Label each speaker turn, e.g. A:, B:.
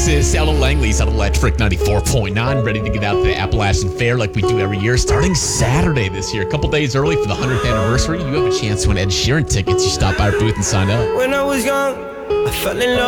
A: This is Ella Langley's on Electric 94.9, ready to get out to the Appalachian Fair like we do every year, starting Saturday this year. A couple days early for the 100th anniversary. You have a chance to win Ed Sheeran tickets. You stop by our booth and sign up.
B: When I was young, I fell in love.